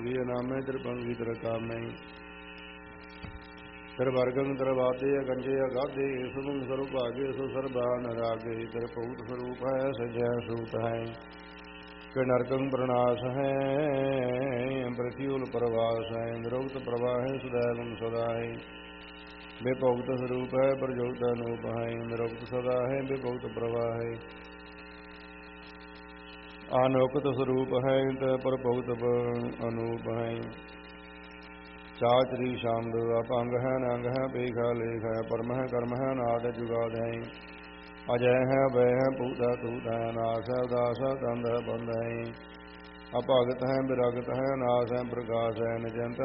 नामे त्रिभंगी त्रिकामे त्रिवर्गं त्रिवादे कंजे अगाधे सुगम स्वरूपागे सुसर्बान रागे त्रिभूत स्वरूप है सजय सूत है कि नरकं प्रणाश है पृथ्वील प्रवास है द्रौत प्रवाह है सदैव सदा है बेभुक्त स्वरूप है प्रजोत अनूप है निरुक्त सदा है बेभुक्त प्रवाह है अनोक्त स्वरूप है प्रभुक्त अनूप है चाचरी शामद अपंग है नंग है पेखा लेख है परम है कर्म है नाद जुगाद है अजय है अभय है पूत है तूत है नाश है उदास है दंद है बंद है अभगत है विरगत है नाश है प्रकाश है निजंत